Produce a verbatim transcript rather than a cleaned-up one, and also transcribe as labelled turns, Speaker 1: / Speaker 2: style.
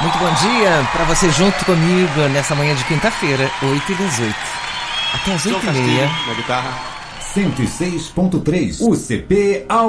Speaker 1: Muito bom dia para você junto comigo nessa manhã de quinta-feira, oito e dezoito. Até as oito e meia.
Speaker 2: Na guitarra.
Speaker 3: cento e seis ponto três, U C P ao